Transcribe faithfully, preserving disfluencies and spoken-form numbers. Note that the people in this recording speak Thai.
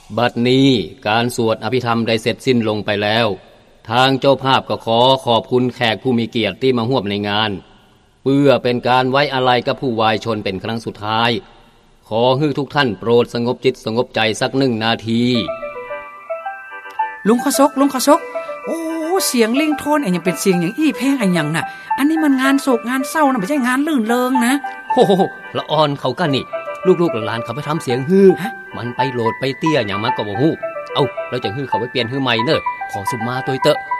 บัดนี้การสวดอภิธรรมได้เสร็จสิ้นลงไปแล้วทางเจ้าภาพก็ขอขอบคุณแขกผู้มีเกียรติที่มาร่วมในงานเพื่อเป็นการไว้อาลัยกับผู้วายชนเป็นครั้งสุดท้ายขอให้ทุกท่านโปรดสงบจิตสงบใจสักหนึ่งนาทีลุงขะซกลุงขะซกโอ้เสียงลิงโทนไอ้ยังเป็นเสียงอย่างอี้เพลงไอ้ยังน่ะอันนี้มันงานโศกงานเศร้านะไม่ใช่งานลื่นเริงนะโอ้โหละอ่อนเขากันนี่ลูกๆหลานเขาไปทำเสียงฮือมันไปโหลดไปเตี้ยอย่างมันก็บ่ฮู้เอ้าแล้วจังฮือเขาไปเปลี่ยนฮือใหม่เนอะขอสุมมาตัวเตอะ